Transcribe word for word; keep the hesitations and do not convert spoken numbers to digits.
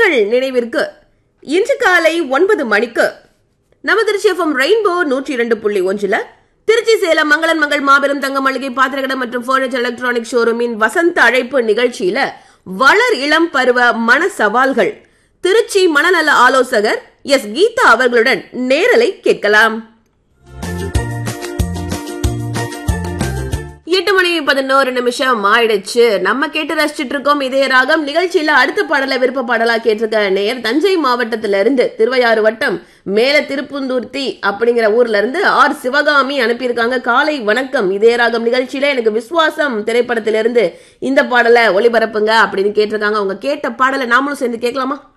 உங்கள் நினைவிற்கு இன்று காலை ஒன்பது மணிக்கு நமது திருச்சி எஃப்எம் ரெயின்போ நூற்றி இரண்டு புள்ளி ஒன்றுல திருச்சி சேலம் மங்களன் மங்கள் மாபெரும் தங்க மளிகை பாத்திரக்கடை மற்றும் பர்னிச்சர் எலக்ட்ரானிக் ஷோரூமின் வசந்த அழைப்பு நிகழ்ச்சியில வளர் இளம் பருவ மன சவால்கள் திருச்சி மனநல ஆலோசகர் எஸ் கீதா அவர்களுடன் நேரலை கேட்கலாம். எட்டு மணி பதினோரு நிமிஷம் ஆயிடுச்சு. நம்ம கேட்டு ரசிச்சுட்டு இருக்கோம் இதே ராகம் நிகழ்ச்சியில. அடுத்த பாடல விருப்ப பாடலா கேட்டிருக்க நேர் தஞ்சை மாவட்டத்தில இருந்து திருவையாறு வட்டம் மேல திருப்புந்தூர்த்தி அப்படிங்கிற ஊர்ல இருந்து ஆர் சிவகாமி அனுப்பியிருக்காங்க. காலை வணக்கம், இதே ராகம் நிகழ்ச்சியில எனக்கு விஸ்வாசம் திரைப்படத்திலிருந்து இந்த பாடலை ஒளிபரப்புங்க அப்படின்னு கேட்டிருக்காங்க. அவங்க கேட்ட பாடலை நாமளும் சேர்ந்து கேட்கலாமா?